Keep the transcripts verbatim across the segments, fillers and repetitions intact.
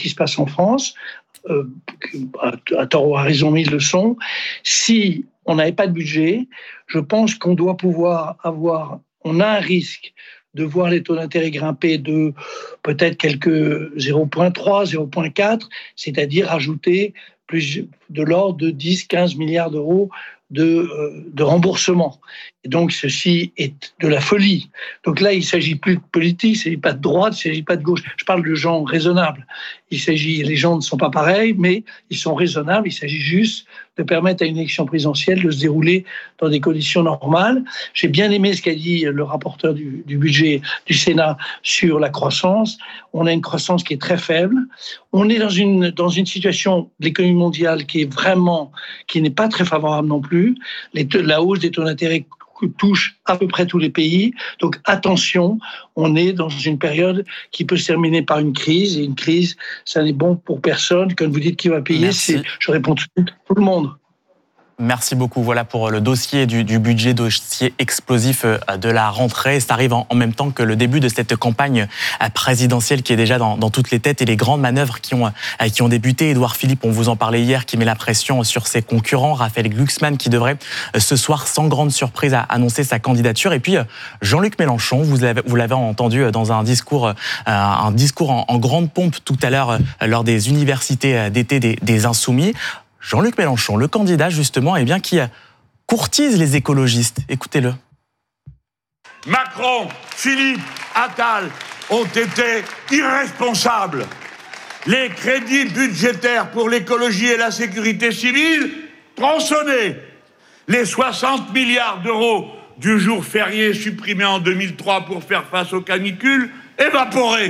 qui se passe en France, euh, à tort ou à raison, mais ils le sont. Si on n'avait pas de budget, je pense qu'on doit pouvoir avoir, on a un risque de voir les taux d'intérêt grimper de peut-être quelques zéro virgule trois, zéro virgule quatre, c'est-à-dire ajouter plus de l'ordre de dix à quinze milliards d'euros de, euh, de remboursement. Et donc, ceci est de la folie. Donc là, il ne s'agit plus de politique, il ne s'agit pas de droite, il ne s'agit pas de gauche. Je parle de gens raisonnables. Il s'agit, les gens ne sont pas pareils, mais ils sont raisonnables. Il s'agit juste de permettre à une élection présidentielle de se dérouler dans des conditions normales. J'ai bien aimé ce qu'a dit le rapporteur du, du budget du Sénat sur la croissance. On a une croissance qui est très faible. On est dans une, dans une situation de l'économie mondiale qui est vraiment, qui n'est pas très favorable non plus. Les, la hausse des taux d'intérêt touche à peu près tous les pays. Donc attention, on est dans une période qui peut se terminer par une crise. Et une crise, ça n'est bon pour personne. Quand vous dites qui va payer, c'est, je réponds tout de suite, tout le monde. Merci beaucoup. Voilà pour le dossier du, du budget, dossier explosif de la rentrée. Ça arrive en, en même temps que le début de cette campagne présidentielle qui est déjà dans, dans toutes les têtes et les grandes manœuvres qui ont, qui ont débuté. Édouard Philippe, on vous en parlait hier, qui met la pression sur ses concurrents. Raphaël Glucksmann qui devrait ce soir, sans grande surprise, annoncer sa candidature. Et puis Jean-Luc Mélenchon, vous l'avez, vous l'avez entendu dans un discours, un discours en, en grande pompe tout à l'heure lors des universités d'été des, des Insoumis. Jean-Luc Mélenchon, le candidat justement, eh bien, qui courtise les écologistes. Écoutez-le. Macron, Philippe, Attal ont été irresponsables. Les crédits budgétaires pour l'écologie et la sécurité civile, tronçonnés. Les soixante milliards d'euros du jour férié supprimés en deux mille trois pour faire face aux canicules, évaporés.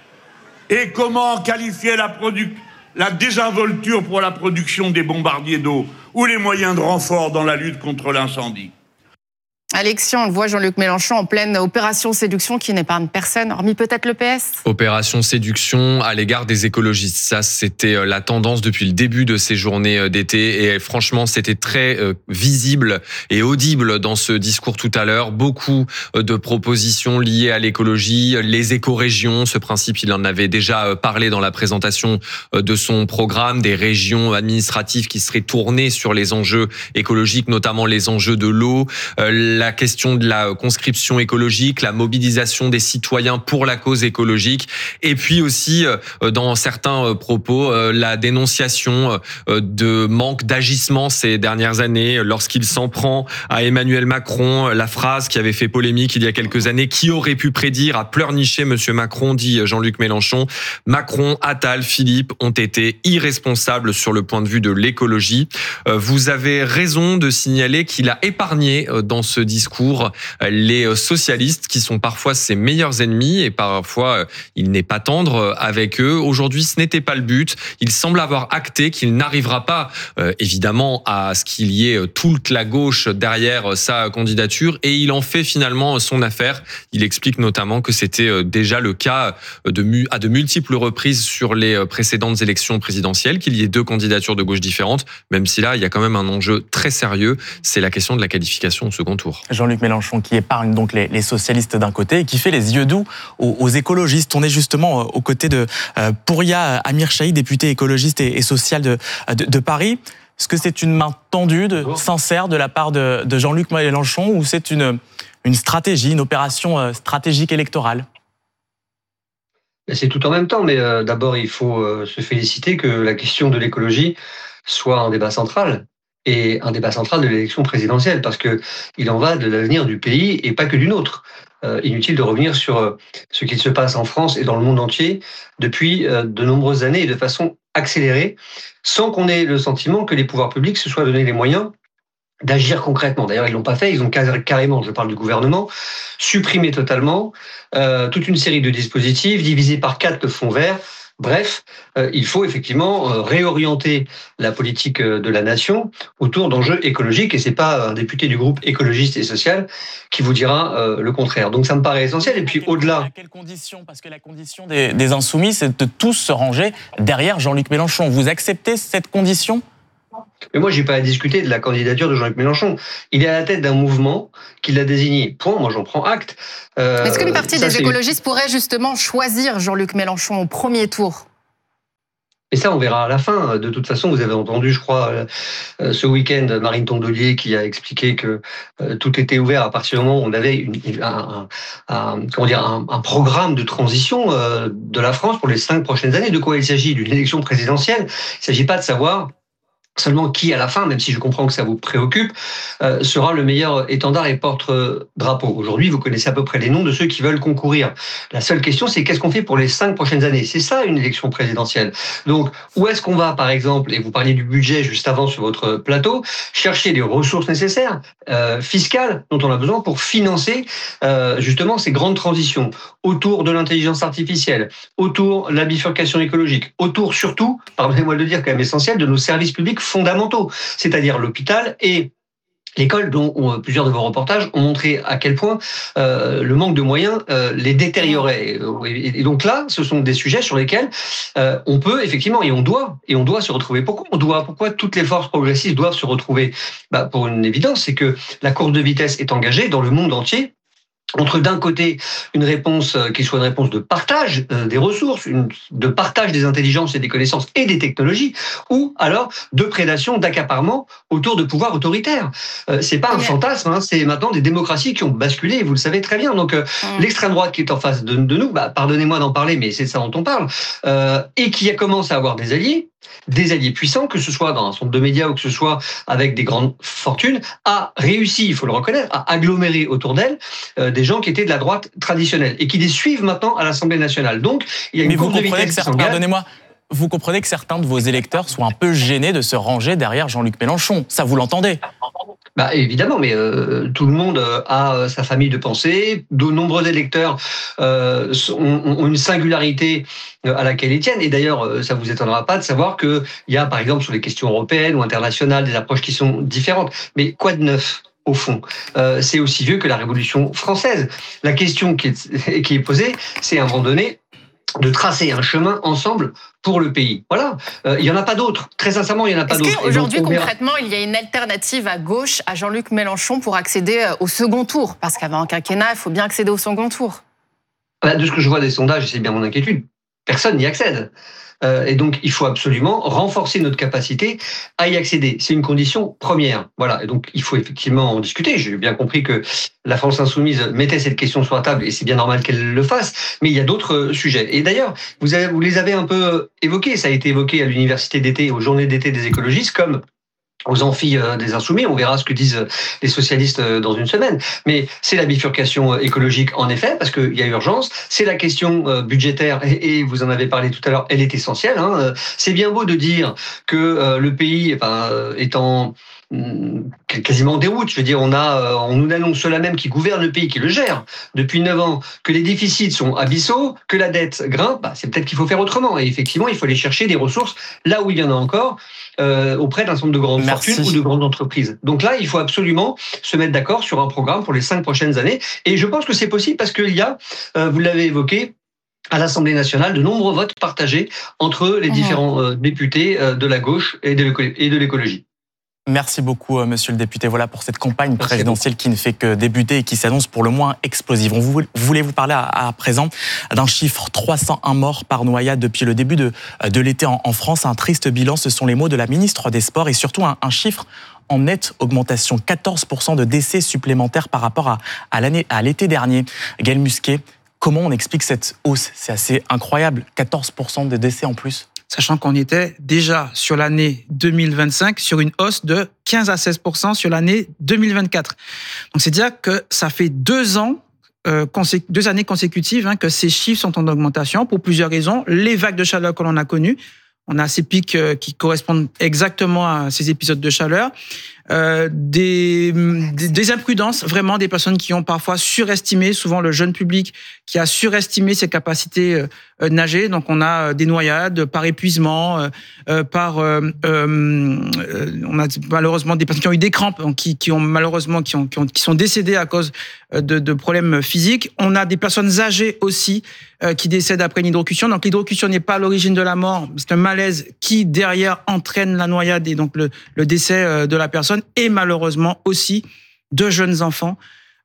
Et comment qualifier la production la désinvolture pour la production des bombardiers d'eau ou les moyens de renfort dans la lutte contre l'incendie. Alexis, on le voit, Jean-Luc Mélenchon en pleine opération séduction qui n'épargne personne, hormis peut-être le P S. Opération séduction à l'égard des écologistes. Ça, c'était la tendance depuis le début de ces journées d'été. Et franchement, c'était très visible et audible dans ce discours tout à l'heure. Beaucoup de propositions liées à l'écologie, les écorégions. Ce principe, il en avait déjà parlé dans la présentation de son programme. Des régions administratives qui seraient tournées sur les enjeux écologiques, notamment les enjeux de l'eau. La question de la conscription écologique, la mobilisation des citoyens pour la cause écologique, et puis aussi, dans certains propos, la dénonciation de manque d'agissement ces dernières années, lorsqu'il s'en prend à Emmanuel Macron, la phrase qui avait fait polémique il y a quelques années, qui aurait pu prédire à pleurnicher Monsieur Macron, dit Jean-Luc Mélenchon. Macron, Attal, Philippe ont été irresponsables sur le point de vue de l'écologie. Vous avez raison de signaler qu'il a épargné dans ce discours les socialistes qui sont parfois ses meilleurs ennemis et parfois il n'est pas tendre avec eux. Aujourd'hui, ce n'était pas le but. Il semble avoir acté qu'il n'arrivera pas euh, évidemment à ce qu'il y ait toute la gauche derrière sa candidature et il en fait finalement son affaire. Il explique notamment que c'était déjà le cas de mu- à de multiples reprises sur les précédentes élections présidentielles, qu'il y ait deux candidatures de gauche différentes, même si là, il y a quand même un enjeu très sérieux, c'est la question de la qualification au second tour. Jean-Luc Mélenchon qui épargne donc les, les socialistes d'un côté et qui fait les yeux doux aux, aux écologistes. On est justement aux côtés de euh, Pouria Amirchahi, député écologiste et, et social de, de, de Paris. Est-ce que c'est une main tendue, de, sincère de la part de, de Jean-Luc Mélenchon ou c'est une, une stratégie, une opération stratégique électorale ? C'est tout en même temps, mais euh, d'abord il faut euh, se féliciter que la question de l'écologie soit un débat central. Et un débat central de l'élection présidentielle, parce que il en va de l'avenir du pays et pas que du nôtre. Euh, inutile de revenir sur euh, ce qui se passe en France et dans le monde entier depuis euh, de nombreuses années et de façon accélérée, sans qu'on ait le sentiment que les pouvoirs publics se soient donné les moyens d'agir concrètement. D'ailleurs, ils l'ont pas fait, ils ont carrément, je parle du gouvernement, supprimé totalement euh, toute une série de dispositifs, divisé par quatre le fonds vert. Bref, euh, il faut effectivement euh, réorienter la politique euh, de la nation autour d'enjeux écologiques et c'est pas un député du groupe écologiste et social qui vous dira euh, le contraire. Donc ça me paraît essentiel. Et puis au-delà... À quelles conditions ? Parce que la condition des, des Insoumis, c'est de tous se ranger derrière Jean-Luc Mélenchon. Vous acceptez cette condition ? Mais moi, j'ai pas à discuter de la candidature de Jean-Luc Mélenchon. Il est à la tête d'un mouvement qui l'a désigné. Point. Moi, j'en prends acte. Euh, Est-ce qu'une partie ça, des écologistes pourrait justement choisir Jean-Luc Mélenchon au premier tour ? Et ça, on verra à la fin. De toute façon, vous avez entendu, je crois, ce week-end, Marine Tondelier qui a expliqué que tout était ouvert à partir du moment où on avait une, un, un, comment dire, un, un programme de transition de la France pour les cinq prochaines années. De quoi il s'agit? D'une élection présidentielle. Il ne s'agit pas de savoir seulement qui, à la fin, même si je comprends que ça vous préoccupe, euh, sera le meilleur étendard et porte-drapeau. Aujourd'hui, vous connaissez à peu près les noms de ceux qui veulent concourir. La seule question, c'est qu'est-ce qu'on fait pour les cinq prochaines années? C'est ça, une élection présidentielle. Donc, où est-ce qu'on va, par exemple, et vous parliez du budget juste avant sur votre plateau, chercher les ressources nécessaires, euh, fiscales, dont on a besoin pour financer euh, justement ces grandes transitions autour de l'intelligence artificielle, autour de la bifurcation écologique, autour surtout, pardonnez-moi de le dire quand même essentiel, de nos services publics fondamentaux, c'est-à-dire l'hôpital et l'école, dont on, plusieurs de vos reportages ont montré à quel point euh, le manque de moyens euh, les détériorait. Et, et donc là, ce sont des sujets sur lesquels euh, on peut effectivement et on doit et on doit se retrouver. Pourquoi on doit Pourquoi toutes les forces progressistes doivent se retrouver? Bah, pour une évidence, c'est que la course de vitesse est engagée dans le monde entier. Entre d'un côté une réponse qui soit une réponse de partage des ressources, une, de partage des intelligences et des connaissances et des technologies, ou alors de prédation, d'accaparement autour de pouvoirs autoritaires. Euh, c'est pas un fantasme, hein, c'est maintenant des démocraties qui ont basculé, vous le savez très bien. Donc euh, mmh. l'extrême droite qui est en face de, de nous, bah, pardonnez-moi d'en parler, mais c'est de ça dont on parle, euh, et qui commence à avoir des alliés, des alliés puissants, que ce soit dans un centre de médias ou que ce soit avec des grandes fortunes, a réussi, il faut le reconnaître, à agglomérer autour d'elle euh, des gens qui étaient de la droite traditionnelle et qui les suivent maintenant à l'Assemblée nationale. Donc, il y a une courbe de vitesse qui s'engage. Pardonnez-moi, vous comprenez que certains de vos électeurs sont un peu gênés de se ranger derrière Jean-Luc Mélenchon. Ça, vous l'entendez? Bah évidemment, mais euh, tout le monde a sa famille de pensée. De nombreux électeurs euh, ont, ont une singularité à laquelle ils tiennent. Et d'ailleurs, ça vous étonnera pas de savoir qu'il y a, par exemple, sur les questions européennes ou internationales, des approches qui sont différentes. Mais quoi de neuf? Au fond, euh, c'est aussi vieux que la Révolution française. La question qui est, qui est posée, c'est à un moment donné de tracer un chemin ensemble pour le pays. Voilà, euh, il n'y en a pas d'autre. Très sincèrement, il n'y en a pas d'autre. Est-ce qu'aujourd'hui, concrètement, il y a une alternative à gauche à Jean-Luc Mélenchon pour accéder au second tour? Parce qu'avant un quinquennat, il faut bien accéder au second tour. De ce que je vois des sondages, et c'est bien mon inquiétude, personne n'y accède. Euh, et donc, il faut absolument renforcer notre capacité à y accéder. C'est une condition première. Voilà. Et donc, il faut effectivement en discuter. J'ai bien compris que la France insoumise mettait cette question sur la table et c'est bien normal qu'elle le fasse. Mais il y a d'autres sujets. Et d'ailleurs, vous, avez, vous les avez un peu évoqués. Ça a été évoqué à l'université d'été, aux journées d'été des écologistes, comme aux amphis des insoumis, on verra ce que disent les socialistes dans une semaine. Mais c'est la bifurcation écologique, en effet, parce qu'il y a urgence. C'est la question budgétaire, et vous en avez parlé tout à l'heure, elle est essentielle. Hein. C'est bien beau de dire que le pays enfin, est en quasiment en déroute. Je veux dire, on a, on nous annonce cela même qui gouverne le pays, qui le gère depuis neuf ans, que les déficits sont abyssaux, que la dette grimpe. Bah, c'est peut-être qu'il faut faire autrement. Et effectivement, il faut aller chercher des ressources là où il y en a encore. Euh, auprès d'un certain nombre de grandes Merci. fortunes ou de grandes entreprises. Donc là, il faut absolument se mettre d'accord sur un programme pour les cinq prochaines années. Et je pense que c'est possible parce qu'il y a, euh, vous l'avez évoqué, à l'Assemblée nationale, de nombreux votes partagés entre les mmh. différents euh, députés euh, de la gauche et de l'écologie. Merci beaucoup, monsieur le député. Voilà pour cette campagne Merci présidentielle qui ne fait que débuter et qui s'annonce pour le moins explosive. On voulait vous parler à, à présent d'un chiffre, trois cent un morts par noyade depuis le début de, de l'été en, en France. Un triste bilan, ce sont les mots de la ministre des Sports et surtout un, un chiffre en nette augmentation, quatorze pour cent de décès supplémentaires par rapport à, à, l'année, à l'été dernier. Gaël Musquet, comment on explique cette hausse? C'est assez incroyable, quatorze pour cent de décès en plus. Sachant qu'on était déjà sur l'année deux mille vingt-cinq sur une hausse de quinze à seize pour cent sur l'année deux mille vingt-quatre. Donc c'est dire que ça fait deux ans, euh, consé- deux années consécutives hein, que ces chiffres sont en augmentation pour plusieurs raisons. Les vagues de chaleur que l'on a connues, on a ces pics euh, qui correspondent exactement à ces épisodes de chaleur. Euh, des, des, des imprudences, vraiment des personnes qui ont parfois surestimé, souvent le jeune public qui a surestimé ses capacités euh, euh, nager. Donc on a des noyades par épuisement, euh, euh, par euh, euh, on a malheureusement des personnes qui ont eu des crampes, donc qui, qui ont malheureusement qui, ont, qui, ont, qui sont décédées à cause de, de problèmes physiques. On a des personnes âgées aussi euh, qui décèdent après une hydrocution. Donc l'hydrocution n'est pas l'origine de la mort, c'est un malaise qui derrière entraîne la noyade et donc le, le décès de la personne. Et malheureusement aussi de jeunes enfants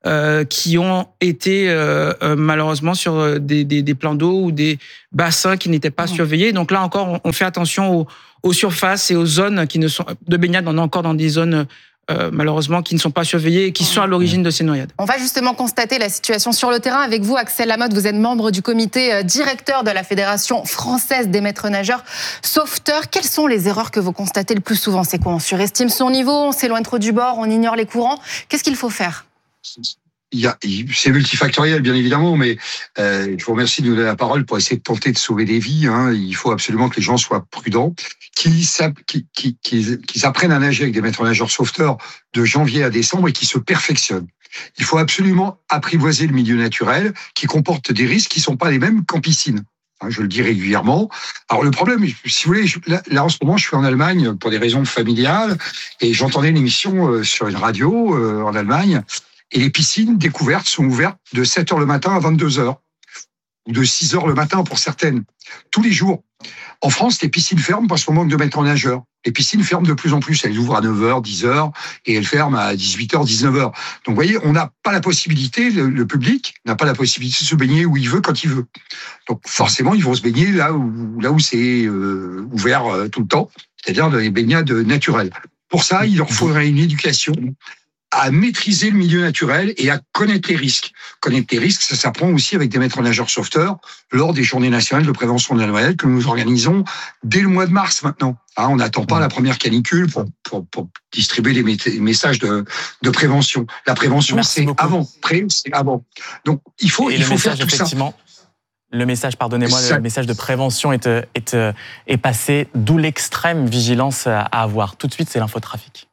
euh, qui ont été euh, euh, malheureusement sur des, des, des plans d'eau ou des bassins qui n'étaient pas mmh. surveillés. Donc là encore, on, on fait attention aux, aux surfaces et aux zones qui ne sont de baignade. On est encore dans des zones Euh, malheureusement, qui ne sont pas surveillés et qui sont à l'origine de ces noyades. On va justement constater la situation sur le terrain avec vous, Axel Lamotte. Vous êtes membre du comité directeur de la Fédération française des maîtres nageurs sauveteurs. Quelles sont les erreurs que vous constatez le plus souvent? C'est quoi? On surestime son niveau, on s'éloigne trop du bord, on ignore les courants. Qu'est-ce qu'il faut faire? Il y a, c'est multifactoriel, bien évidemment, mais euh, je vous remercie de nous donner la parole pour essayer de tenter de sauver des vies. Hein. Il faut absolument que les gens soient prudents, qu'ils, qu'ils, qu'ils, qu'ils apprennent à nager avec des maîtres nageurs sauveteurs de janvier à décembre et qu'ils se perfectionnent. Il faut absolument apprivoiser le milieu naturel qui comporte des risques qui ne sont pas les mêmes qu'en piscine. Hein, je le dis régulièrement. Alors le problème, si vous voulez, je, là, là en ce moment, je suis en Allemagne pour des raisons familiales et j'entendais une émission euh, sur une radio euh, en Allemagne. Et les piscines découvertes sont ouvertes de sept heures le matin à vingt-deux heures, ou de six heures le matin pour certaines, tous les jours. En France, les piscines ferment parce qu'on manque de maîtres nageurs. Les piscines ferment de plus en plus. Elles ouvrent à neuf heures, dix heures, et elles ferment à dix-huit heures, dix-neuf heures. Donc, vous voyez, on n'a pas la possibilité, le, le public n'a pas la possibilité de se baigner où il veut, quand il veut. Donc, forcément, ils vont se baigner là où, là où c'est euh, ouvert euh, tout le temps, c'est-à-dire dans les baignades naturelles. Pour ça, il leur faudrait une éducation à maîtriser le milieu naturel et à connaître les risques. Connaître les risques, ça s'apprend aussi avec des maîtres nageurs sauveteurs lors des journées nationales de prévention de la noyade que nous organisons dès le mois de mars maintenant. Hein, on n'attend pas la première canicule pour, pour, pour distribuer les messages de, de prévention. La prévention, Merci c'est beaucoup. Avant. Pré, c'est avant. Donc, il faut, et il le faut message, faire tout effectivement, ça. Le message, pardonnez-moi, ça. le message de prévention est, est, est passé, d'où l'extrême vigilance à avoir. Tout de suite, c'est l'infotrafic.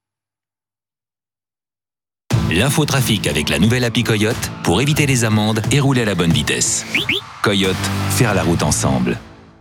L'infotrafic avec la nouvelle appli Coyote pour éviter les amendes et rouler à la bonne vitesse. Coyote, faire la route ensemble.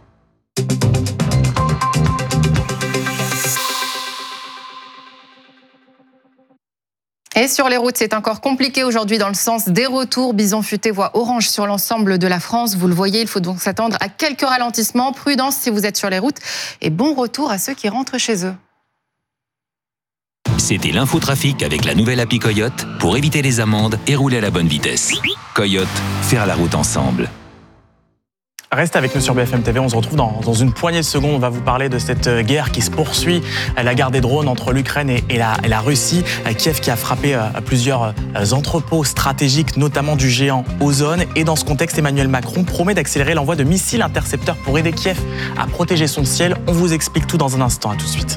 Et sur les routes, c'est encore compliqué aujourd'hui dans le sens des retours. Bison futé voie orange sur l'ensemble de la France. Vous le voyez, il faut donc s'attendre à quelques ralentissements. Prudence si vous êtes sur les routes et bon retour à ceux qui rentrent chez eux. C'était l'infotrafic avec la nouvelle appli Coyote pour éviter les amendes et rouler à la bonne vitesse. Coyote, faire la route ensemble. Reste avec nous sur B F M T V, on se retrouve dans, dans une poignée de secondes. On va vous parler de cette guerre qui se poursuit, la guerre des drones entre l'Ukraine et, et, la, et la Russie. Kiev qui a frappé plusieurs entrepôts stratégiques, notamment du géant Ozone. Et dans ce contexte, Emmanuel Macron promet d'accélérer l'envoi de missiles intercepteurs pour aider Kiev à protéger son ciel. On vous explique tout dans un instant, à tout de suite.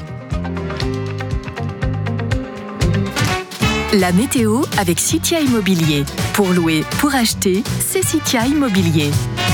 La météo avec Citia Immobilier. Pour louer, pour acheter, c'est Citia Immobilier.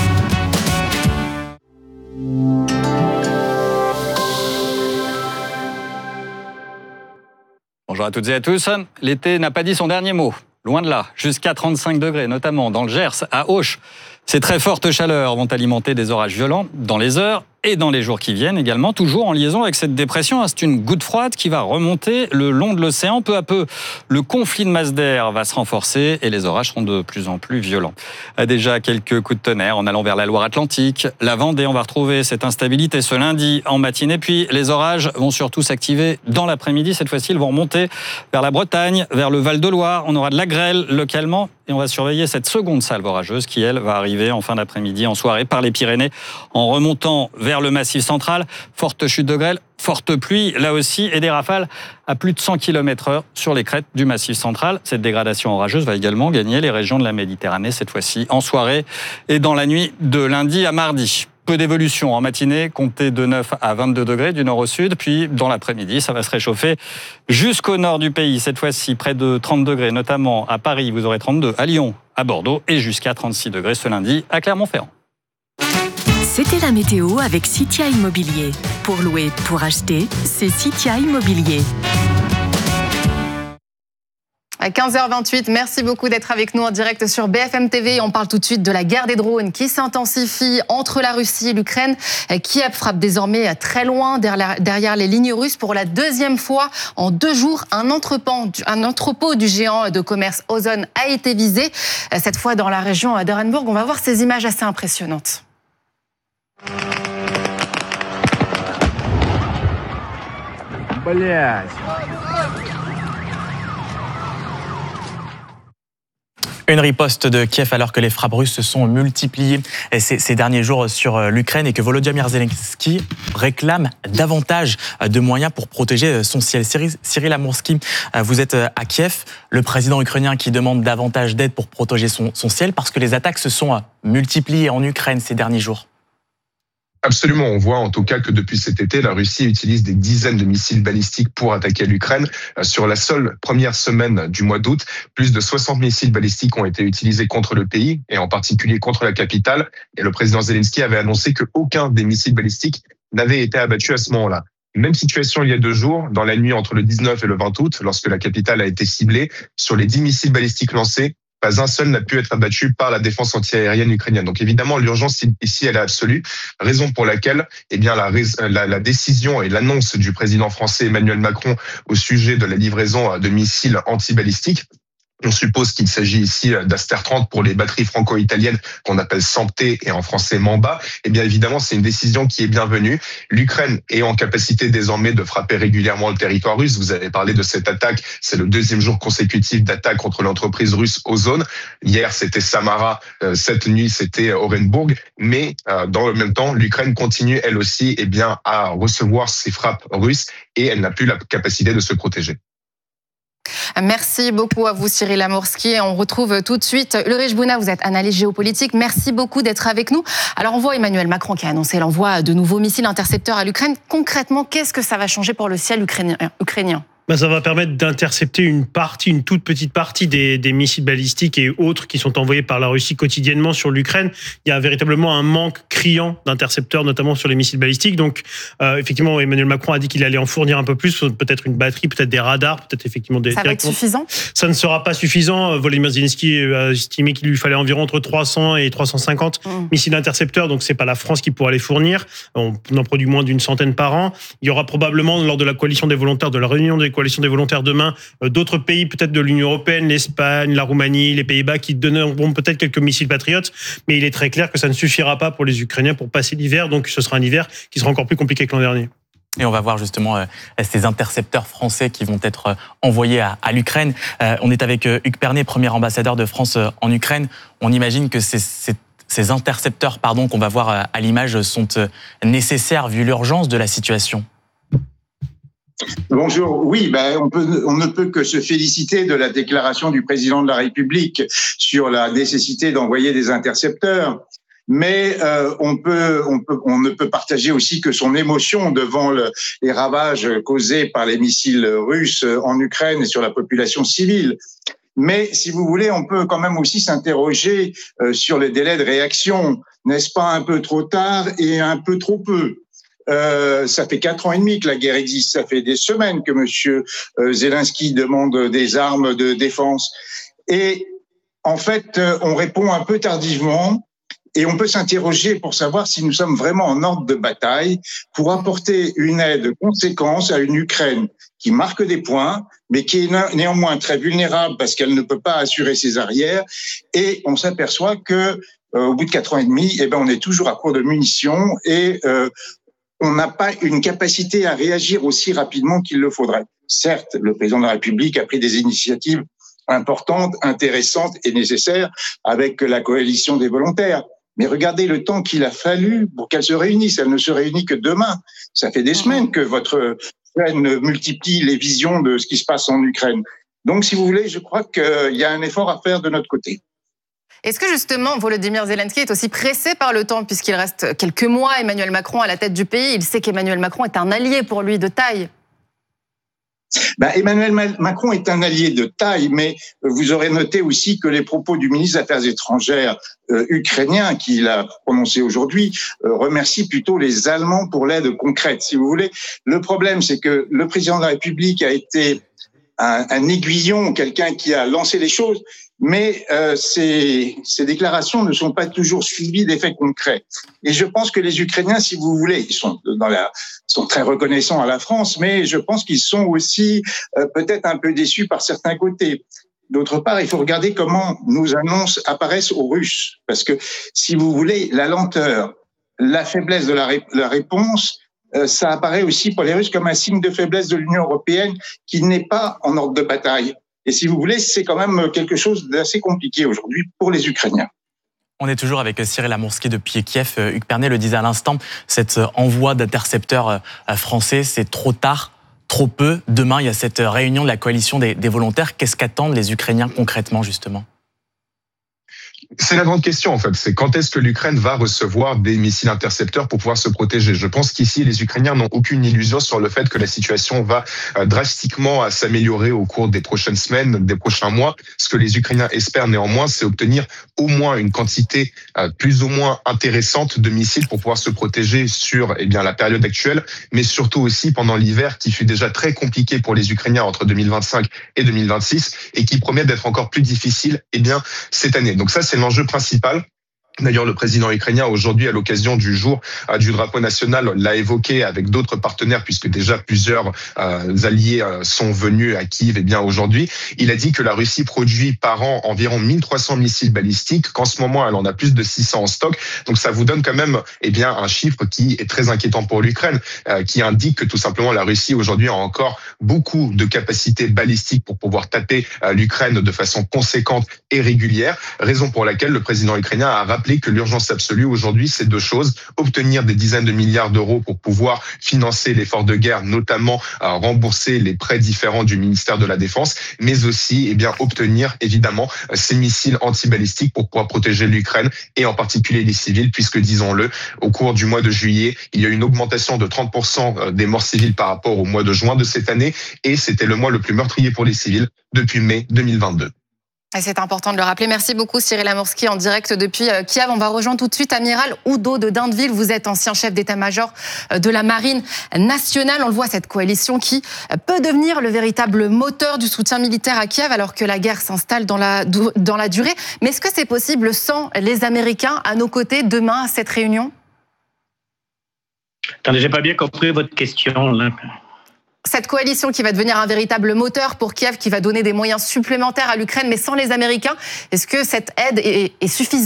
Bonjour à toutes et à tous. L'été n'a pas dit son dernier mot. Loin de là, jusqu'à trente-cinq degrés, notamment dans le Gers, à Auch. Ces très fortes chaleurs vont alimenter des orages violents dans les heures et dans les jours qui viennent également, toujours en liaison avec cette dépression. C'est une goutte froide qui va remonter le long de l'océan. Peu à peu, le conflit de masse d'air va se renforcer et les orages seront de plus en plus violents. Déjà quelques coups de tonnerre en allant vers la Loire-Atlantique, la Vendée. On va retrouver cette instabilité ce lundi en matinée. Puis les orages vont surtout s'activer dans l'après-midi. Cette fois-ci, ils vont remonter vers la Bretagne, vers le Val-de-Loire. On aura de la grêle localement. Et on va surveiller cette seconde salve orageuse qui, elle, va arriver en fin d'après-midi, en soirée, par les Pyrénées, en remontant vers le Massif central. Forte chute de grêle, forte pluie, là aussi, et des rafales à plus de cent kilomètres heure sur les crêtes du Massif central. Cette dégradation orageuse va également gagner les régions de la Méditerranée, cette fois-ci en soirée et dans la nuit de lundi à mardi. Peu d'évolution en matinée, comptez de neuf à vingt-deux degrés du nord au sud. Puis dans l'après-midi, ça va se réchauffer jusqu'au nord du pays. Cette fois-ci, près de trente degrés, notamment à Paris. Vous aurez trente-deux à Lyon, à Bordeaux et jusqu'à trente-six degrés ce lundi à Clermont-Ferrand. C'était la météo avec Citia Immobilier. Pour louer, pour acheter, c'est Citia Immobilier. À quinze heures vingt-huit, merci beaucoup d'être avec nous en direct sur B F M T V. On parle tout de suite de la guerre des drones qui s'intensifie entre la Russie et l'Ukraine. Kiev frappe désormais très loin derrière les lignes russes. Pour la deuxième fois en deux jours, un entrepôt, un entrepôt du géant de commerce Ozone a été visé. Cette fois dans la région d'Orenburg. On va voir ces images assez impressionnantes. Блять. Une riposte de Kiev alors que les frappes russes se sont multipliées ces, ces derniers jours sur l'Ukraine et que Volodymyr Zelensky réclame davantage de moyens pour protéger son ciel. Cyril Amourski, vous êtes à Kiev, le président ukrainien qui demande davantage d'aide pour protéger son, son ciel parce que les attaques se sont multipliées en Ukraine ces derniers jours. Absolument, on voit en tout cas que depuis cet été, la Russie utilise des dizaines de missiles balistiques pour attaquer l'Ukraine. Sur la seule première semaine du mois d'août, plus de soixante missiles balistiques ont été utilisés contre le pays, et en particulier contre la capitale. Et le président Zelensky avait annoncé qu'aucun des missiles balistiques n'avait été abattu à ce moment-là. Même situation il y a deux jours, dans la nuit entre le dix-neuf et le vingt août, lorsque la capitale a été ciblée, sur les dix missiles balistiques lancés, pas un seul n'a pu être abattu par la défense antiaérienne ukrainienne. Donc évidemment, l'urgence ici, elle est absolue. Raison pour laquelle, eh bien, la, la, la décision et l'annonce du président français Emmanuel Macron au sujet de la livraison de missiles antibalistiques. On suppose qu'il s'agit ici d'Aster trente pour les batteries franco-italiennes qu'on appelle Sampté et en français Mamba. Et bien évidemment, c'est une décision qui est bienvenue. L'Ukraine est en capacité désormais de frapper régulièrement le territoire russe. Vous avez parlé de cette attaque. C'est le deuxième jour consécutif d'attaque contre l'entreprise russe Ozone. Hier, c'était Samara. Cette nuit, c'était Orenburg. Mais dans le même temps, l'Ukraine continue elle aussi eh bien, à recevoir ces frappes russes et elle n'a plus la capacité de se protéger. Merci beaucoup à vous Cyril Amourski. On retrouve tout de suite Ulrich Bouna, vous êtes analyste géopolitique. Merci beaucoup d'être avec nous. Alors on voit Emmanuel Macron qui a annoncé l'envoi de nouveaux missiles intercepteurs à l'Ukraine. Concrètement, qu'est-ce que ça va changer pour le ciel ukrainien ? Ben, ça va permettre d'intercepter une partie, une toute petite partie des, des missiles balistiques et autres qui sont envoyés par la Russie quotidiennement sur l'Ukraine. Il y a véritablement un manque criant d'intercepteurs, notamment sur les missiles balistiques. Donc, euh, effectivement, Emmanuel Macron a dit qu'il allait en fournir un peu plus, peut-être une batterie, peut-être des radars, peut-être effectivement des... Ça va être suffisant ? Ça ne sera pas suffisant. Volodymyr Zelensky a estimé qu'il lui fallait environ entre trois cents et trois cent cinquante mmh. missiles intercepteurs, donc c'est pas la France qui pourra les fournir. On en produit moins d'une centaine par an. Il y aura probablement, lors de la coalition des volontaires, de la réunion des coalition des volontaires demain, d'autres pays peut-être de l'Union européenne, l'Espagne, la Roumanie, les Pays-Bas qui donneront peut-être quelques missiles patriotes, mais il est très clair que ça ne suffira pas pour les Ukrainiens pour passer l'hiver, donc ce sera un hiver qui sera encore plus compliqué que l'an dernier. Et on va voir justement euh, ces intercepteurs français qui vont être euh, envoyés à, à l'Ukraine. Euh, on est avec euh, Hugues Pernet, premier ambassadeur de France euh, en Ukraine. On imagine que c'est, c'est ces intercepteurs pardon, qu'on va voir euh, à l'image sont euh, nécessaires vu l'urgence de la situation. Bonjour. Oui, ben, on, peut, on ne peut que se féliciter de la déclaration du président de la République sur la nécessité d'envoyer des intercepteurs. Mais euh, on, peut, on, peut, on ne peut partager aussi que son émotion devant le, les ravages causés par les missiles russes en Ukraine et sur la population civile. Mais si vous voulez, on peut quand même aussi s'interroger euh, sur les délais de réaction. N'est-ce pas un peu trop tard et un peu trop peu ? Euh, ça fait quatre ans et demi que la guerre existe. Ça fait des semaines que Monsieur euh, Zelensky demande des armes de défense. Et en fait, euh, on répond un peu tardivement. Et on peut s'interroger pour savoir si nous sommes vraiment en ordre de bataille pour apporter une aide conséquente à une Ukraine qui marque des points, mais qui est néanmoins très vulnérable parce qu'elle ne peut pas assurer ses arrières. Et on s'aperçoit que euh, au bout de quatre ans et demi, eh ben, on est toujours à court de munitions et euh, on n'a pas une capacité à réagir aussi rapidement qu'il le faudrait. Certes, le président de la République a pris des initiatives importantes, intéressantes et nécessaires avec la coalition des volontaires. Mais regardez le temps qu'il a fallu pour qu'elle se réunisse. Elle ne se réunit que demain. Ça fait des semaines que votre chaîne multiplie les visions de ce qui se passe en Ukraine. Donc, si vous voulez, je crois qu'il y a un effort à faire de notre côté. Est-ce que justement Volodymyr Zelensky est aussi pressé par le temps puisqu'il reste quelques mois Emmanuel Macron à la tête du pays? Il sait qu'Emmanuel Macron est un allié pour lui de taille. Ben, Emmanuel Macron est un allié de taille, mais vous aurez noté aussi que les propos du ministre des Affaires étrangères euh, ukrainien, qu'il a prononcé aujourd'hui, euh, remercie plutôt les Allemands pour l'aide concrète. Si vous voulez, le problème, c'est que le président de la République a été un, un aiguillon, quelqu'un qui a lancé les choses, mais euh, ces, ces déclarations ne sont pas toujours suivies d'effets concrets. Et je pense que les Ukrainiens, si vous voulez, ils sont dans la, sont très reconnaissants à la France, mais je pense qu'ils sont aussi euh, peut-être un peu déçus par certains côtés. D'autre part, il faut regarder comment nos annonces apparaissent aux Russes, parce que si vous voulez, la lenteur, la faiblesse de la, ré, la réponse, euh, ça apparaît aussi pour les Russes comme un signe de faiblesse de l'Union européenne qui n'est pas en ordre de bataille. Et si vous voulez, c'est quand même quelque chose d'assez compliqué aujourd'hui pour les Ukrainiens. On est toujours avec Cyril Amourski depuis Kiev. Hugues Pernet le disait à l'instant, cet envoi d'intercepteurs français, c'est trop tard, trop peu. Demain, il y a cette réunion de la coalition des, des volontaires. Qu'est-ce qu'attendent les Ukrainiens concrètement, justement ? C'est la grande question en fait, c'est quand est-ce que l'Ukraine va recevoir des missiles intercepteurs pour pouvoir se protéger. Je pense qu'ici les Ukrainiens n'ont aucune illusion sur le fait que la situation va drastiquement s'améliorer au cours des prochaines semaines, des prochains mois. Ce que les Ukrainiens espèrent néanmoins, c'est obtenir au moins une quantité plus ou moins intéressante de missiles pour pouvoir se protéger sur eh bien, la période actuelle, mais surtout aussi pendant l'hiver qui fut déjà très compliqué pour les Ukrainiens entre deux mille vingt-cinq et deux mille vingt-six et qui promet d'être encore plus difficile eh bien, cette année. Donc ça, c'est l'enjeu principal. D'ailleurs, le président ukrainien, aujourd'hui, à l'occasion du jour du drapeau national, l'a évoqué avec d'autres partenaires, puisque déjà plusieurs euh, alliés euh, sont venus à Kiev eh bien, aujourd'hui. Il a dit que la Russie produit par an environ mille trois cents missiles balistiques, qu'en ce moment, elle en a plus de six cents en stock. Donc, ça vous donne quand même eh bien, un chiffre qui est très inquiétant pour l'Ukraine, euh, qui indique que tout simplement, la Russie, aujourd'hui, a encore beaucoup de capacités balistiques pour pouvoir taper euh, l'Ukraine de façon conséquente et régulière, raison pour laquelle le président ukrainien a rappelé que l'urgence absolue aujourd'hui, c'est deux choses. Obtenir des dizaines de milliards d'euros pour pouvoir financer l'effort de guerre, notamment euh, rembourser les prêts différents du ministère de la Défense, mais aussi eh bien, obtenir évidemment ces missiles antibalistiques pour pouvoir protéger l'Ukraine et en particulier les civils, puisque disons-le, au cours du mois de juillet, il y a eu une augmentation de trente pour cent des morts civiles par rapport au mois de juin de cette année et c'était le mois le plus meurtrier pour les civils depuis mai deux mille vingt-deux. Et c'est important de le rappeler. Merci beaucoup Cyril Amourski en direct depuis Kiev. On va rejoindre tout de suite Amiral Udo de Dindeville. Vous êtes ancien chef d'état-major de la Marine nationale. On le voit, cette coalition qui peut devenir le véritable moteur du soutien militaire à Kiev alors que la guerre s'installe dans la, dans la durée. Mais est-ce que c'est possible sans les Américains à nos côtés demain à cette réunion ? Attendez, j'ai pas bien compris votre question là. Cette coalition qui va devenir un véritable moteur pour Kiev, qui va donner des moyens supplémentaires à l'Ukraine, mais sans les Américains, est-ce que cette aide est, est suffisante ?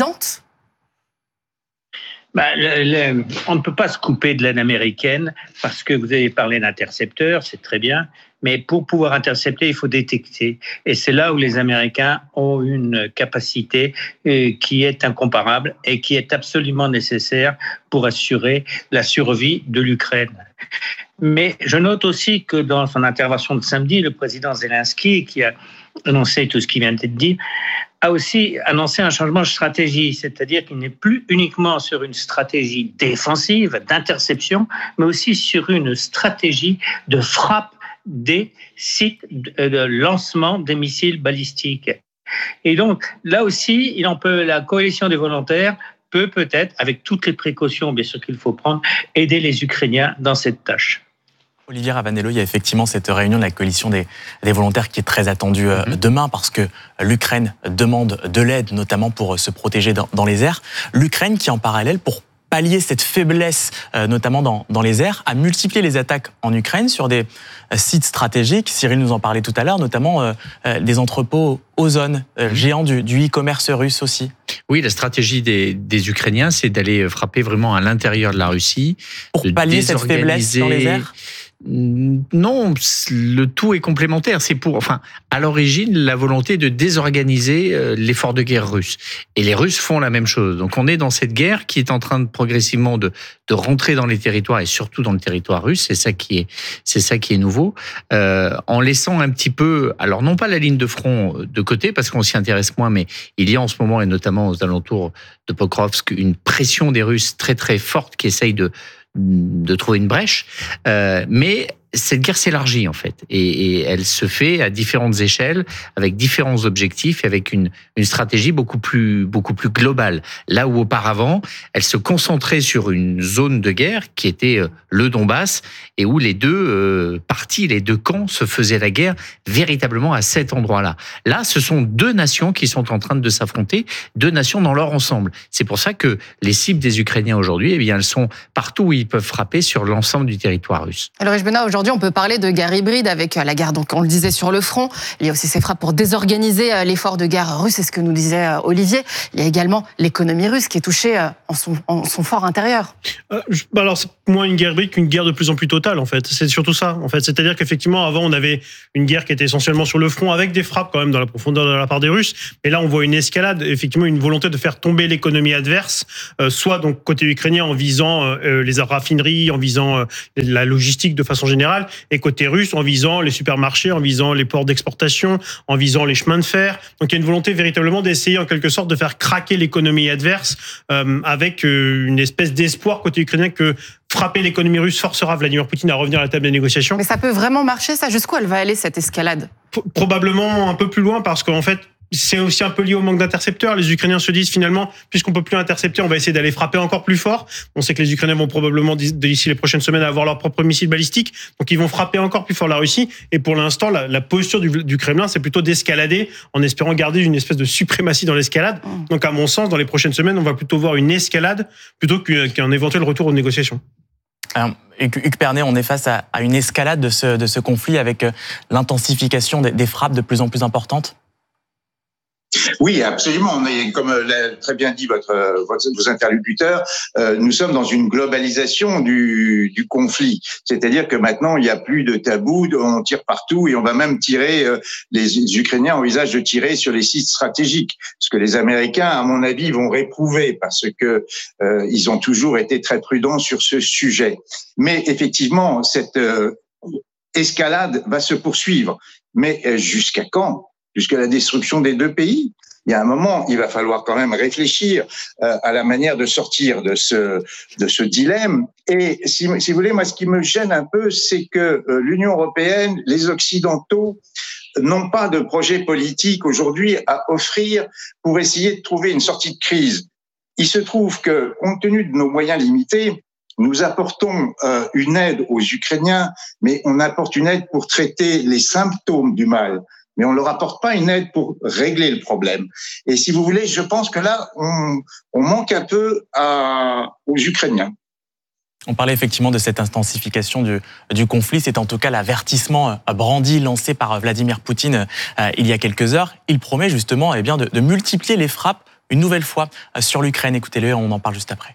Bah, le, le, on ne peut pas se couper de l'aide américaine parce que vous avez parlé d'intercepteurs, c'est très bien, mais pour pouvoir intercepter, il faut détecter. Et c'est là où les Américains ont une capacité euh, qui est incomparable et qui est absolument nécessaire pour assurer la survie de l'Ukraine. Mais je note aussi que dans son intervention de samedi, le président Zelensky, qui a annoncé tout ce qui vient d'être dit, a aussi annoncé un changement de stratégie, c'est-à-dire qu'il n'est plus uniquement sur une stratégie défensive, d'interception, mais aussi sur une stratégie de frappe des sites de lancement des missiles balistiques. Et donc, là aussi, il en peut, la coalition des volontaires peut peut-être, avec toutes les précautions bien sûr qu'il faut prendre, aider les Ukrainiens dans cette tâche. Olivier Ravanello, il y a effectivement cette réunion de la coalition des, des volontaires qui est très attendue mmh. demain parce que l'Ukraine demande de l'aide, notamment pour se protéger dans, dans les airs. L'Ukraine qui, en parallèle, pour pallier cette faiblesse, euh, notamment dans, dans les airs, a multiplié les attaques en Ukraine sur des sites stratégiques. Cyril nous en parlait tout à l'heure, notamment euh, euh, des entrepôts Ozone, euh, géants du, du e-commerce russe aussi. Oui, la stratégie des, des Ukrainiens, c'est d'aller frapper vraiment à l'intérieur de la Russie. Pour pallier cette faiblesse dans les airs ? Non, le tout est complémentaire. C'est pour, enfin, à l'origine, la volonté de désorganiser l'effort de guerre russe. Et les Russes font la même chose. Donc, on est dans cette guerre qui est en train de progressivement de, de rentrer dans les territoires et surtout dans le territoire russe. C'est ça qui est, c'est ça qui est nouveau. Euh, en laissant un petit peu, alors non pas la ligne de front de côté parce qu'on s'y intéresse moins, mais il y a en ce moment et notamment aux alentours de Pokrovsk une pression des Russes très très forte qui essaye de de trouver une brèche, euh, mais cette guerre s'élargit en fait, et, et elle se fait à différentes échelles, avec différents objectifs, et avec une, une stratégie beaucoup plus, beaucoup plus globale. Là où auparavant, elle se concentrait sur une zone de guerre qui était le Donbass, et où les deux euh, parties, les deux camps se faisaient la guerre véritablement à cet endroit-là. Là, ce sont deux nations qui sont en train de s'affronter, deux nations dans leur ensemble. C'est pour ça que les cibles des Ukrainiens aujourd'hui, eh bien, elles sont partout où ils peuvent frapper sur l'ensemble du territoire russe. Alors, Benna, aujourd'hui, Aujourd'hui, on peut parler de guerre hybride avec la guerre, donc on le disait, sur le front. Il y a aussi ces frappes pour désorganiser l'effort de guerre russe, c'est ce que nous disait Olivier. Il y a également l'économie russe qui est touchée en son, en son fort intérieur. Euh, alors, c'est moins une guerre hybride qu'une guerre de plus en plus totale, en fait. C'est surtout ça, en fait. C'est-à-dire qu'effectivement, avant, on avait une guerre qui était essentiellement sur le front, avec des frappes quand même dans la profondeur de la part des Russes. Et là, on voit une escalade, effectivement, une volonté de faire tomber l'économie adverse, euh, soit donc côté ukrainien en visant euh, les raffineries, en visant euh, la logistique de façon générale, et côté russe en visant les supermarchés, en visant les ports d'exportation, en visant les chemins de fer. Donc il y a une volonté véritablement d'essayer en quelque sorte de faire craquer l'économie adverse euh, avec euh, une espèce d'espoir côté ukrainien que frapper l'économie russe forcera Vladimir Poutine à revenir à la table des négociations. Mais ça peut vraiment marcher, ça? Jusqu'où elle va aller, cette escalade? Probablement un peu plus loin, parce qu'en fait, c'est aussi un peu lié au manque d'intercepteurs. Les Ukrainiens se disent finalement, puisqu'on peut plus intercepter, on va essayer d'aller frapper encore plus fort. On sait que les Ukrainiens vont probablement, d'ici les prochaines semaines, avoir leur propre missile balistique. Donc ils vont frapper encore plus fort la Russie. Et pour l'instant, la, la posture du, du Kremlin, c'est plutôt d'escalader en espérant garder une espèce de suprématie dans l'escalade. Donc à mon sens, dans les prochaines semaines, on va plutôt voir une escalade plutôt qu'un éventuel retour aux négociations. Alors, Hugues Pernet, on est face à, à une escalade de ce, de ce conflit avec l'intensification des, des frappes de plus en plus importantes? Oui, absolument. On est, comme l'a très bien dit votre, votre vos interlocuteurs, euh, nous sommes dans une globalisation du, du conflit. C'est-à-dire que maintenant, il n'y a plus de tabou, on tire partout et on va même tirer. Euh, les Ukrainiens envisagent de tirer sur les sites stratégiques, ce que les Américains, à mon avis, vont réprouver parce que euh, ils ont toujours été très prudents sur ce sujet. Mais effectivement, cette euh, escalade va se poursuivre. Mais euh, jusqu'à quand? Jusqu'à la destruction des deux pays. Il y a un moment, il va falloir quand même réfléchir euh, à la manière de sortir de ce de ce dilemme. Et si, si vous voulez, moi, ce qui me gêne un peu, c'est que euh, l'Union européenne, les Occidentaux, n'ont pas de projet politique aujourd'hui à offrir pour essayer de trouver une sortie de crise. Il se trouve que, compte tenu de nos moyens limités, nous apportons euh, une aide aux Ukrainiens, mais on apporte une aide pour traiter les symptômes du mal. Mais on ne leur apporte pas une aide pour régler le problème. Et si vous voulez, je pense que là, on, on manque un peu à, aux Ukrainiens. On parlait effectivement de cette intensification du, du conflit. C'est en tout cas l'avertissement brandi, lancé par Vladimir Poutine euh, il y a quelques heures. Il promet justement eh bien, de, de multiplier les frappes une nouvelle fois sur l'Ukraine. Écoutez-le, on en parle juste après.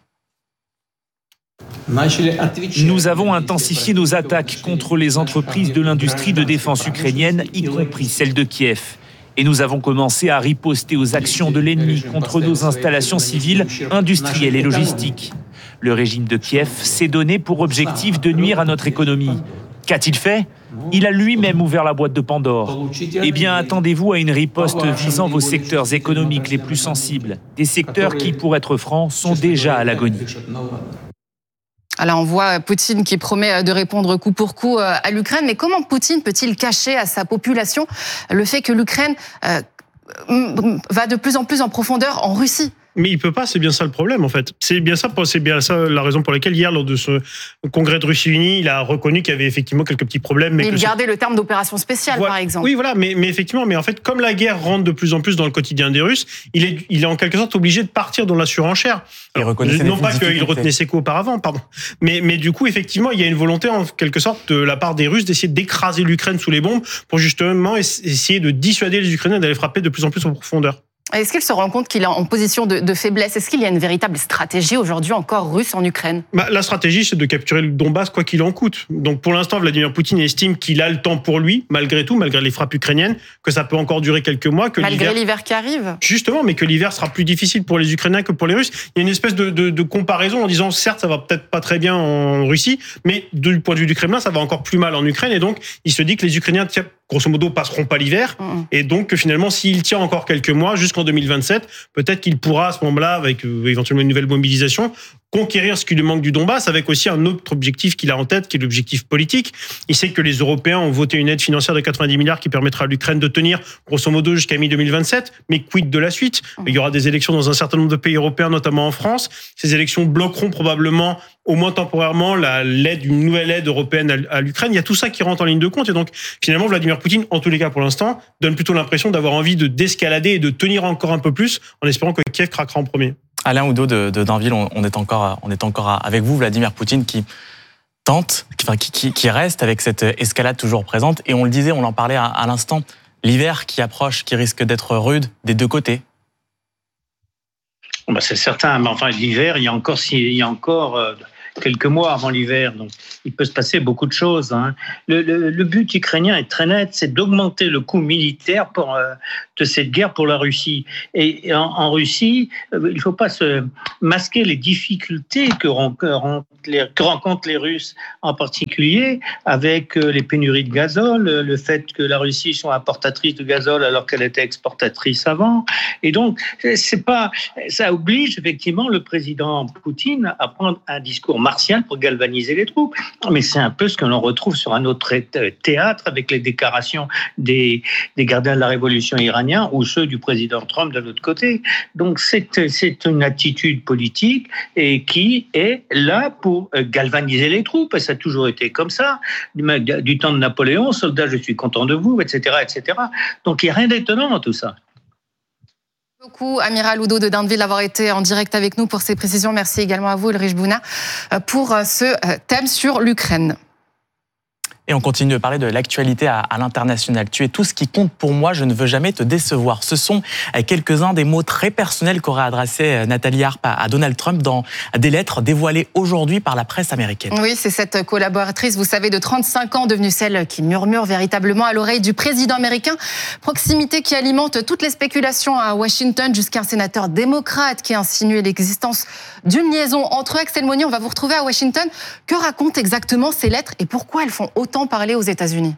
Nous avons intensifié nos attaques contre les entreprises de l'industrie de défense ukrainienne, y compris celle de Kiev. Et nous avons commencé à riposter aux actions de l'ennemi contre nos installations civiles, industrielles et logistiques. Le régime de Kiev s'est donné pour objectif de nuire à notre économie. Qu'a-t-il fait? Il a lui-même ouvert la boîte de Pandore. Eh bien, attendez-vous à une riposte visant vos secteurs économiques les plus sensibles. Des secteurs qui, pour être francs, sont déjà à l'agonie. Alors on voit Poutine qui promet de répondre coup pour coup à l'Ukraine, mais comment Poutine peut-il cacher à sa population le fait que l'Ukraine euh, va de plus en plus en profondeur en Russie? Mais il peut pas, c'est bien ça le problème en fait. C'est bien ça, c'est bien ça la raison pour laquelle hier, lors de ce congrès de Russie unie, il a reconnu qu'il y avait effectivement quelques petits problèmes. Mais, mais il gardait le terme d'opération spéciale, voilà, par exemple. Oui, voilà, mais, mais effectivement, mais en fait, comme la guerre rentre de plus en plus dans le quotidien des Russes, il est, il est en quelque sorte obligé de partir dans la surenchère. Alors, non pas qu'il retenait ses coups auparavant, pardon, mais, mais du coup, effectivement, il y a une volonté en quelque sorte de la part des Russes d'essayer d'écraser l'Ukraine sous les bombes pour justement essayer de dissuader les Ukrainiens d'aller frapper de plus en plus en profondeur. Est-ce qu'il se rend compte qu'il est en position de, de faiblesse? Est-ce qu'il y a une véritable stratégie aujourd'hui encore russe en Ukraine? Bah, la stratégie, c'est de capturer le Donbass quoi qu'il en coûte. Donc pour l'instant, Vladimir Poutine estime qu'il a le temps pour lui, malgré tout, malgré les frappes ukrainiennes, que ça peut encore durer quelques mois. Que malgré l'hiver qui arrive? Justement, mais que l'hiver sera plus difficile pour les Ukrainiens que pour les Russes. Il y a une espèce de, de, de comparaison en disant, certes, ça va peut-être pas très bien en Russie, mais du point de vue du Kremlin, ça va encore plus mal en Ukraine. Et donc, il se dit que les Ukrainiens, grosso modo, passeront pas l'hiver. Mmh. Et donc, que finalement, s'il tient encore quelques mois, jusqu'en deux mille vingt-sept, peut-être qu'il pourra, à ce moment-là, avec euh, éventuellement une nouvelle mobilisation, conquérir ce qui lui manque du Donbass, avec aussi un autre objectif qu'il a en tête, qui est l'objectif politique. Il sait que les Européens ont voté une aide financière de quatre-vingt-dix milliards qui permettra à l'Ukraine de tenir, grosso modo, jusqu'à mi deux mille vingt-sept. Mais quid de la suite? Il y aura des élections dans un certain nombre de pays européens, notamment en France. Ces élections bloqueront probablement, au moins temporairement, la, l'aide, une nouvelle aide européenne à, à l'Ukraine. Il y a tout ça qui rentre en ligne de compte. Et donc, finalement, Vladimir Poutine, en tous les cas pour l'instant, donne plutôt l'impression d'avoir envie de d'escalader et de tenir encore un peu plus, en espérant que Kiev craquera en premier. Alain Oudot de, de Dainville, on est encore, on est encore avec vous, Vladimir Poutine, qui tente, enfin, qui, qui, qui reste avec cette escalade toujours présente. Et on le disait, on en parlait à, à l'instant, l'hiver qui approche, qui risque d'être rude des deux côtés. Bon, bah c'est certain, mais enfin l'hiver, il y a encore, il y a encore euh, quelques mois avant l'hiver, donc il peut se passer beaucoup de choses. Hein. Le, le, le but ukrainien est très net, c'est d'augmenter le coût militaire pour, euh, de cette guerre pour la Russie. Et en, en Russie, euh, il ne faut pas se masquer les difficultés que, rencontrent les, que rencontrent les Russes, en particulier avec euh, les pénuries de gazole, le fait que la Russie soit importatrice de gazole alors qu'elle était exportatrice avant. Et donc, c'est pas, ça oblige effectivement le président Poutine à prendre un discours martial pour galvaniser les troupes. Mais c'est un peu ce que l'on retrouve sur un autre théâtre avec les déclarations des, des gardiens de la révolution iraniens ou ceux du président Trump de l'autre côté. Donc c'est, c'est une attitude politique et qui est là pour galvaniser les troupes. Et ça a toujours été comme ça. Du, du temps de Napoléon, soldats, je suis content de vous, et cetera, et cetera. Donc il n'y a rien d'étonnant dans tout ça. Merci beaucoup, Amiral Oudot de Dainville, d'avoir été en direct avec nous pour ces précisions. Merci également à vous, Ulrich Bouna, pour ce thème sur l'Ukraine. Et on continue de parler de l'actualité à, à l'international. Tu es tout ce qui compte pour moi, je ne veux jamais te décevoir. Ce sont quelques-uns des mots très personnels qu'aurait adressé Nathalie Arp à Donald Trump dans des lettres dévoilées aujourd'hui par la presse américaine. Oui, c'est cette collaboratrice, vous savez, de trente-cinq ans, devenue celle qui murmure véritablement à l'oreille du président américain. Proximité qui alimente toutes les spéculations à Washington, jusqu'à un sénateur démocrate qui a insinué l'existence d'une liaison entre eux. Axel Monnier, on va vous retrouver à Washington. Que racontent exactement ces lettres et pourquoi elles font autant parler aux États-Unis?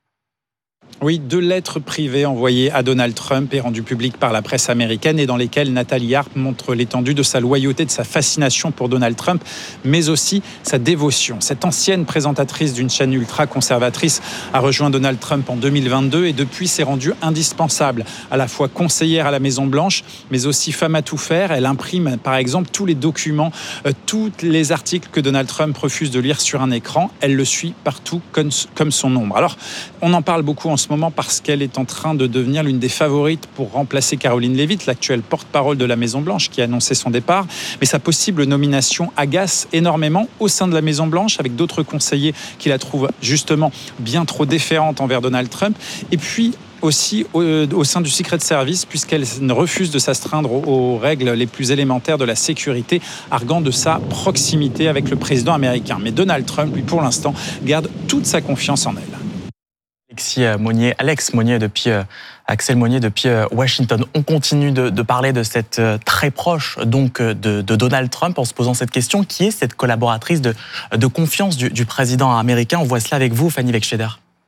Oui, deux lettres privées envoyées à Donald Trump et rendues publiques par la presse américaine et dans lesquelles Nathalie Arp montre l'étendue de sa loyauté, de sa fascination pour Donald Trump, mais aussi sa dévotion. Cette ancienne présentatrice d'une chaîne ultra-conservatrice a rejoint Donald Trump en deux mille vingt-deux et depuis s'est rendue indispensable, à la fois conseillère à la Maison-Blanche, mais aussi femme à tout faire. Elle imprime par exemple tous les documents, euh, tous les articles que Donald Trump refuse de lire sur un écran. Elle le suit partout comme, comme son ombre. Alors, on en parle beaucoup en ce moment parce qu'elle est en train de devenir l'une des favorites pour remplacer Caroline Leavitt, l'actuelle porte-parole de la Maison-Blanche qui a annoncé son départ. Mais sa possible nomination agace énormément au sein de la Maison-Blanche avec d'autres conseillers qui la trouvent justement bien trop déférente envers Donald Trump. Et puis aussi au, au sein du Secret Service, puisqu'elle refuse de s'astreindre aux, aux règles les plus élémentaires de la sécurité, arguant de sa proximité avec le président américain. Mais Donald Trump, lui, pour l'instant, garde toute sa confiance en elle. Alexis Monnier, Alex Monnier depuis Axel Monnier depuis Washington. On continue de, de parler de cette très proche donc de, de Donald Trump en se posant cette question: qui est cette collaboratrice de, de confiance du, du président américain? On voit cela avec vous, Fanny Weckscheder.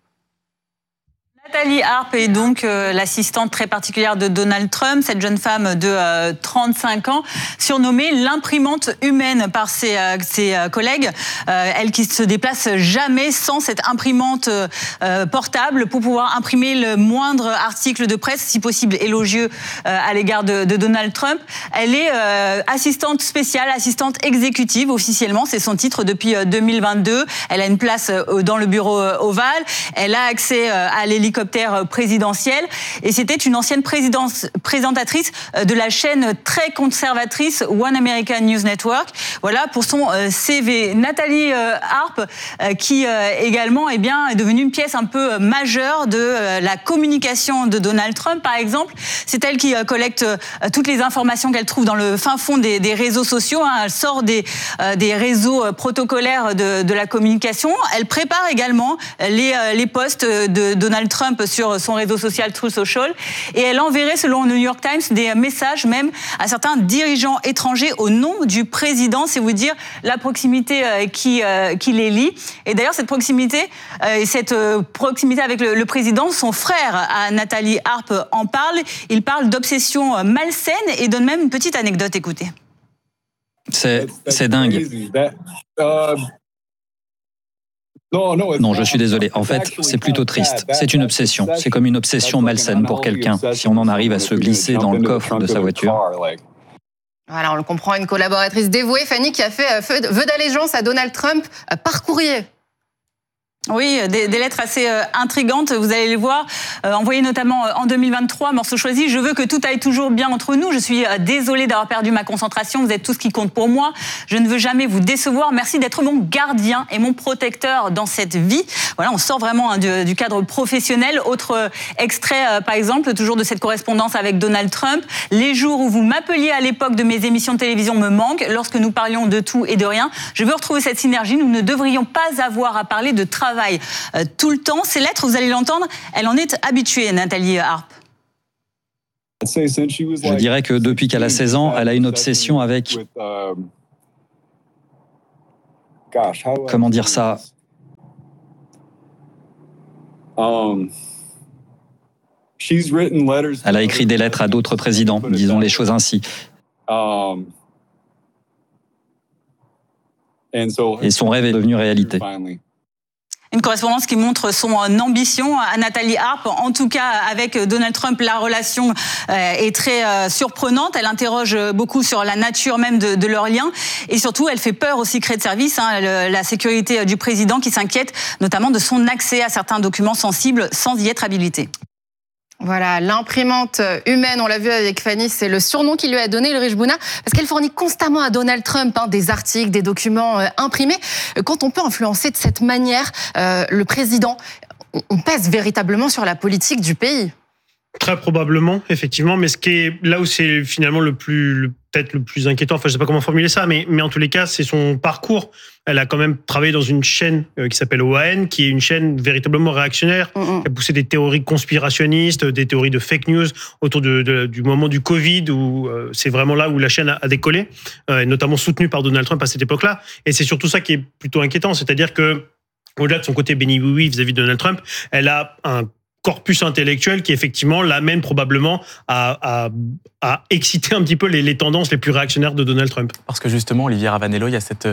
Nathalie Arp est donc euh, l'assistante très particulière de Donald Trump, cette jeune femme de euh, trente-cinq ans, surnommée l'imprimante humaine par ses, euh, ses euh, collègues. Euh, elle qui se déplace jamais sans cette imprimante euh, portable pour pouvoir imprimer le moindre article de presse, si possible élogieux euh, à l'égard de, de Donald Trump. Elle est euh, assistante spéciale, assistante exécutive officiellement, c'est son titre depuis euh, deux mille vingt-deux. Elle a une place euh, dans le bureau euh, ovale. Elle a accès euh, à l'hélicoptère présidentielle et c'était une ancienne présentatrice de la chaîne très conservatrice One American News Network. Voilà pour son C V. Nathalie Arp qui également eh bien, est devenue une pièce un peu majeure de la communication de Donald Trump par exemple. C'est elle qui collecte toutes les informations qu'elle trouve dans le fin fond des, des réseaux sociaux. Elle sort des, des réseaux protocolaires de, de la communication. Elle prépare également les, les posts de Donald Trump sur son réseau social Truth Social et elle enverrait, selon le New York Times, des messages même à certains dirigeants étrangers au nom du président. C'est vous dire la proximité qui, qui les lie. Et d'ailleurs, cette proximité, cette proximité avec le, le président, son frère à Nathalie Arp en parle. Il parle d'obsession malsaine et donne même une petite anecdote. Écoutez. C'est, c'est dingue. Non, je suis désolé. En fait, c'est plutôt triste. C'est une obsession. C'est comme une obsession malsaine pour quelqu'un, si on en arrive à se glisser dans le coffre de sa voiture. Voilà, on le comprend, une collaboratrice dévouée, Fanny, qui a fait vœu d'allégeance à Donald Trump par courrier. Oui, des, des lettres assez euh, intrigantes, vous allez les voir, euh, envoyées notamment euh, en deux mille vingt-trois, morceau choisi. Je veux que tout aille toujours bien entre nous. Je suis euh, désolée d'avoir perdu ma concentration. Vous êtes tout ce qui compte pour moi. Je ne veux jamais vous décevoir. Merci d'être mon gardien et mon protecteur dans cette vie. Voilà, on sort vraiment hein, du, du cadre professionnel. Autre euh, extrait, euh, par exemple, toujours de cette correspondance avec Donald Trump. Les jours où vous m'appeliez à l'époque de mes émissions de télévision me manquent. Lorsque nous parlions de tout et de rien, je veux retrouver cette synergie. Nous ne devrions pas avoir à parler de travail Euh, tout le temps. Ces lettres, vous allez l'entendre, elle en est habituée, Nathalie Harpe. Je dirais que depuis qu'elle a seize ans, elle a une obsession avec... Comment dire ça ? Elle a écrit des lettres à d'autres présidents, disons les choses ainsi. Et son rêve est devenu réalité. Une correspondance qui montre son ambition à Nathalie Harpe. En tout cas, avec Donald Trump, la relation est très surprenante. Elle interroge beaucoup sur la nature même de, de leur lien. Et surtout, elle fait peur au secret de service, hein, le, la sécurité du président qui s'inquiète notamment de son accès à certains documents sensibles sans y être habilité. Voilà, l'imprimante humaine, on l'a vu avec Fanny, c'est le surnom qu'il lui a donné, Ulrich Bouna, parce qu'elle fournit constamment à Donald Trump hein, des articles, des documents euh, imprimés. Quand on peut influencer de cette manière euh, le président, on pèse véritablement sur la politique du pays. Très probablement, effectivement, mais ce qui est là où c'est finalement le plus, le, peut-être le plus inquiétant, enfin je sais pas comment formuler ça, mais, mais en tous les cas, c'est son parcours. Elle a quand même travaillé dans une chaîne euh, qui s'appelle O A N, qui est une chaîne véritablement réactionnaire, mm-hmm. qui a poussé des théories conspirationnistes, des théories de fake news autour de, de, du moment du Covid, où euh, c'est vraiment là où la chaîne a, a décollé, euh, et notamment soutenue par Donald Trump à cette époque-là. Et c'est surtout ça qui est plutôt inquiétant, c'est-à-dire que au-delà de son côté béni oui oui vis-à-vis de Donald Trump, elle a un corpus intellectuel qui effectivement l'amène probablement à, à, à exciter un petit peu les, les tendances les plus réactionnaires de Donald Trump. Parce que justement, Olivier Ravanello, il y a cette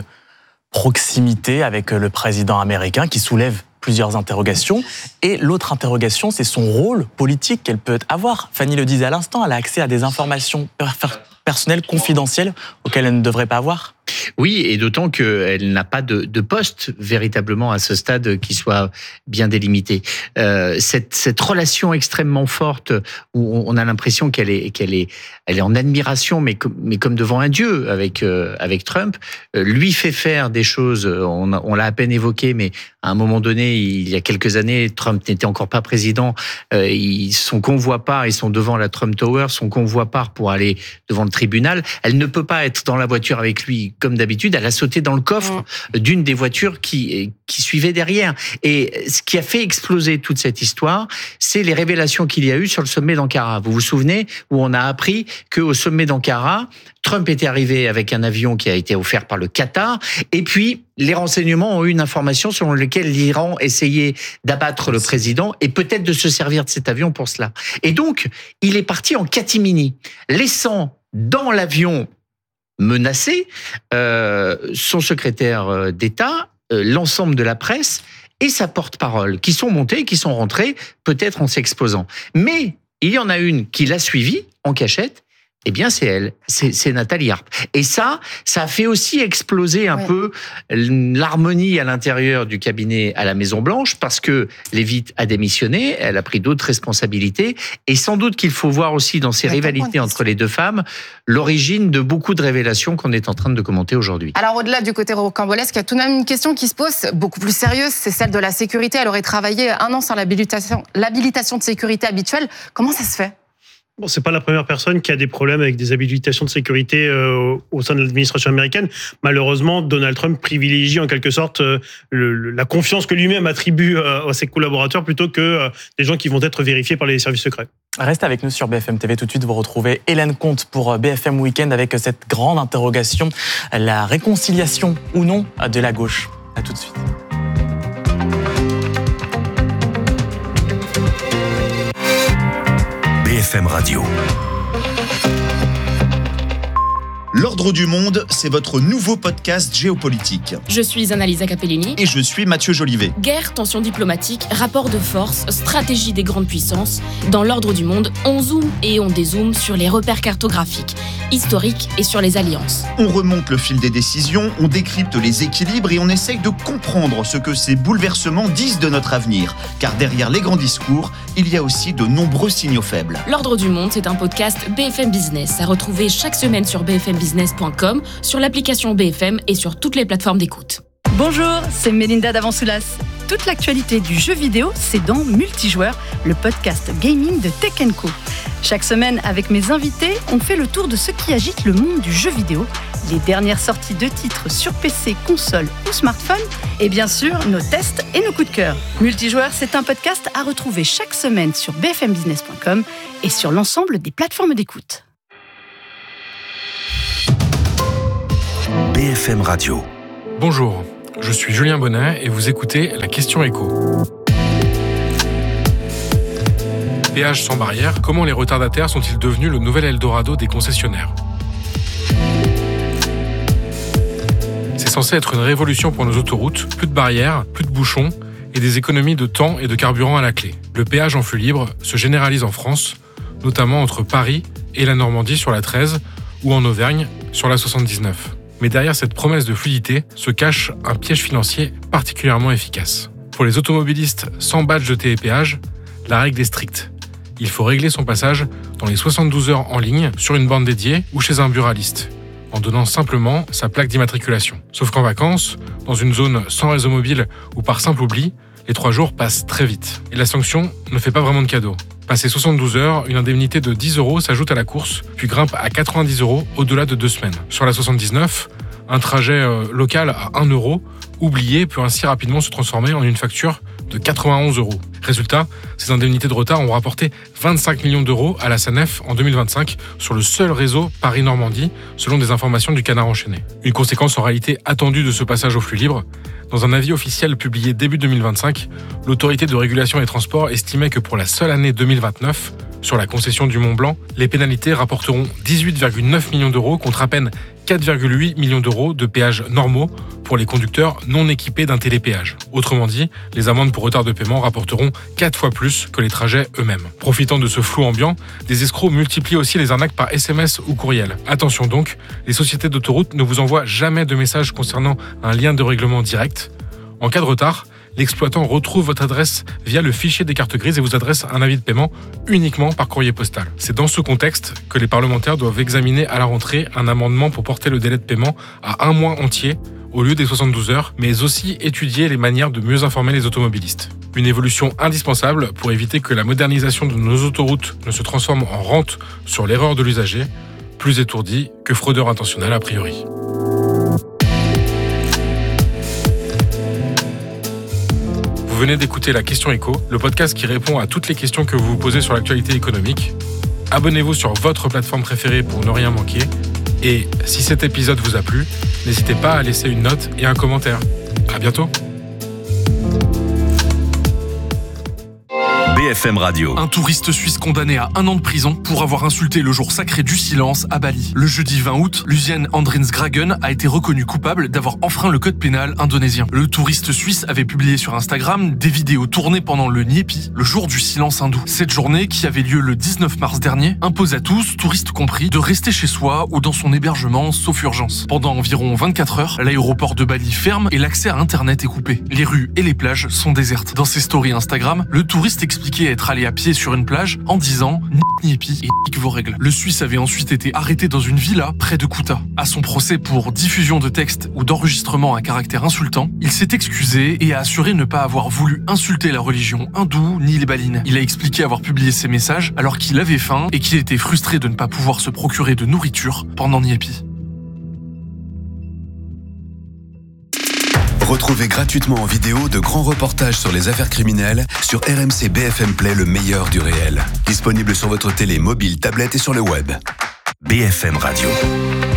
proximité avec le président américain qui soulève plusieurs interrogations. Et l'autre interrogation, c'est son rôle politique qu'elle peut avoir. Fanny le disait à l'instant, elle a accès à des informations personnelles, confidentielles, auxquelles elle ne devrait pas avoir. Oui, et d'autant qu'elle n'a pas de, de poste véritablement à ce stade qui soit bien délimité. Euh, cette, cette relation extrêmement forte où on a l'impression qu'elle est, qu'elle est, elle est en admiration, mais comme, mais comme devant un dieu avec, euh, avec Trump, euh, lui fait faire des choses, on, on l'a à peine évoqué, mais à un moment donné, il y a quelques années, Trump n'était encore pas président, euh, il, son convoi part, ils sont devant la Trump Tower, son convoi part pour aller devant le tribunal. Elle ne peut pas être dans la voiture avec lui comme d'habitude, elle a sauté dans le coffre mmh. d'une des voitures qui, qui suivait derrière. Et ce qui a fait exploser toute cette histoire, c'est les révélations qu'il y a eu sur le sommet d'Ankara. Vous vous souvenez, où on a appris qu'au sommet d'Ankara, Trump était arrivé avec un avion qui a été offert par le Qatar, et puis les renseignements ont eu une information selon laquelle l'Iran essayait d'abattre le président et peut-être de se servir de cet avion pour cela. Et donc, il est parti en catimini, laissant dans l'avion menacé euh, son secrétaire d'État, euh, l'ensemble de la presse et sa porte-parole, qui sont montés, qui sont rentrés, peut-être en s'exposant. Mais il y en a une qui l'a suivi en cachette, eh bien c'est elle, c'est, c'est Nathalie Harpe. Et ça, ça a fait aussi exploser un ouais. peu l'harmonie à l'intérieur du cabinet à la Maison-Blanche, parce que Leavitt a démissionné, elle a pris d'autres responsabilités, et sans doute qu'il faut voir aussi dans ces ouais, rivalités entre les deux femmes l'origine de beaucoup de révélations qu'on est en train de commenter aujourd'hui. Alors au-delà du côté rocambolesque, il y a tout de même une question qui se pose, beaucoup plus sérieuse, c'est celle de la sécurité. Elle aurait travaillé un an sans l'habilitation, l'habilitation de sécurité habituelle. Comment ça se fait ? Bon, c'est pas la première personne qui a des problèmes avec des habilitations de sécurité euh, au sein de l'administration américaine. Malheureusement, Donald Trump privilégie en quelque sorte euh, le, la confiance que lui-même attribue euh, à ses collaborateurs plutôt que euh, des gens qui vont être vérifiés par les services secrets. Restez avec nous sur B F M T V tout de suite. Vous retrouvez Hélène Comte pour B F M Week-end avec cette grande interrogation, la réconciliation ou non de la gauche. À tout de suite. B F M Radio. Lorsque L'Ordre du Monde, c'est votre nouveau podcast géopolitique. Je suis Annalisa Capellini. Et je suis Mathieu Jolivet. Guerre, tensions diplomatiques, rapports de force, stratégie des grandes puissances. Dans L'Ordre du Monde, on zoome et on dézoome sur les repères cartographiques, historiques et sur les alliances. On remonte le fil des décisions, on décrypte les équilibres et on essaye de comprendre ce que ces bouleversements disent de notre avenir. Car derrière les grands discours, il y a aussi de nombreux signaux faibles. L'Ordre du Monde, c'est un podcast B F M Business à retrouver chaque semaine sur b f m business point com, sur l'application B F M et sur toutes les plateformes d'écoute. Bonjour, c'est Mélinda Davansoulas. Toute l'actualité du jeu vidéo, c'est dans Multijoueur, le podcast gaming de Tech and Co. Chaque semaine, avec mes invités, on fait le tour de ce qui agite le monde du jeu vidéo, les dernières sorties de titres sur P C, console ou smartphone, et bien sûr, nos tests et nos coups de cœur. Multijoueur, c'est un podcast à retrouver chaque semaine sur b f m business point com et sur l'ensemble des plateformes d'écoute. B F M Radio. Bonjour, je suis Julien Bonnet et vous écoutez La Question Éco. Péage sans barrière, comment les retardataires sont-ils devenus le nouvel Eldorado des concessionnaires ? C'est censé être une révolution pour nos autoroutes, plus de barrières, plus de bouchons et des économies de temps et de carburant à la clé. Le péage en flux libre se généralise en France, notamment entre Paris et la Normandie sur la treize ou en Auvergne sur la soixante-dix-neuf. Mais derrière cette promesse de fluidité se cache un piège financier particulièrement efficace. Pour les automobilistes sans badge de télépéage, la règle est stricte. Il faut régler son passage dans les soixante-douze heures en ligne sur une borne dédiée ou chez un buraliste, en donnant simplement sa plaque d'immatriculation. Sauf qu'en vacances, dans une zone sans réseau mobile ou par simple oubli, les trois jours passent très vite. Et la sanction ne fait pas vraiment de cadeau. Passé soixante-douze heures, une indemnité de dix euros s'ajoute à la course, puis grimpe à quatre-vingt-dix euros au-delà de deux semaines. Sur la soixante-dix-neuf, un trajet euh, local à un euro, oublié, peut ainsi rapidement se transformer en une facture de quatre-vingt-onze euros. Résultat, ces indemnités de retard ont rapporté vingt-cinq millions d'euros à la SANEF en deux mille vingt-cinq sur le seul réseau Paris-Normandie, selon des informations du Canard enchaîné. Une conséquence en réalité attendue de ce passage au flux libre. Dans un avis officiel publié début deux mille vingt-cinq, l'autorité de régulation des transports estimait que pour la seule année deux mille vingt-neuf, sur la concession du Mont-Blanc, les pénalités rapporteront dix-huit virgule neuf millions d'euros contre à peine quatre virgule huit millions d'euros de péages normaux pour les conducteurs non équipés d'un télépéage. Autrement dit, les amendes pour retard de paiement rapporteront quatre fois plus que les trajets eux-mêmes. Profitant de ce flou ambiant, des escrocs multiplient aussi les arnaques par S M S ou courriel. Attention donc, les sociétés d'autoroutes ne vous envoient jamais de message concernant un lien de règlement direct. En cas de retard, l'exploitant retrouve votre adresse via le fichier des cartes grises et vous adresse un avis de paiement uniquement par courrier postal. C'est dans ce contexte que les parlementaires doivent examiner à la rentrée un amendement pour porter le délai de paiement à un mois entier au lieu des soixante-douze heures, mais aussi étudier les manières de mieux informer les automobilistes. Une évolution indispensable pour éviter que la modernisation de nos autoroutes ne se transforme en rente sur l'erreur de l'usager, plus étourdi que fraudeur intentionnel a priori. Vous venez d'écouter La Question Éco, le podcast qui répond à toutes les questions que vous vous posez sur l'actualité économique. Abonnez-vous sur votre plateforme préférée pour ne rien manquer. Et si cet épisode vous a plu, n'hésitez pas à laisser une note et un commentaire. À bientôt. B F M Radio. Un touriste suisse condamné à un an de prison pour avoir insulté le jour sacré du silence à Bali. Le jeudi vingt août, Lucien Andrinsgragen a été reconnu coupable d'avoir enfreint le code pénal indonésien. Le touriste suisse avait publié sur Instagram des vidéos tournées pendant le Nyepi, le jour du silence hindou. Cette journée, qui avait lieu le dix-neuf mars dernier, impose à tous, touristes compris, de rester chez soi ou dans son hébergement, sauf urgence. Pendant environ vingt-quatre heures, l'aéroport de Bali ferme et l'accès à Internet est coupé. Les rues et les plages sont désertes. Dans ses stories Instagram, le touriste expliquait être allé à pied sur une plage en disant « Nyepi et nique vos règles ». Le Suisse avait ensuite été arrêté dans une villa près de Kuta. À son procès pour diffusion de textes ou d'enregistrement à caractère insultant, il s'est excusé et a assuré ne pas avoir voulu insulter la religion hindoue ni les balinais. Il a expliqué avoir publié ces messages alors qu'il avait faim et qu'il était frustré de ne pas pouvoir se procurer de nourriture pendant Nyepi. Retrouvez gratuitement en vidéo de grands reportages sur les affaires criminelles sur R M C B F M Play, le meilleur du réel. Disponible sur votre télé, mobile, tablette et sur le web. B F M Radio.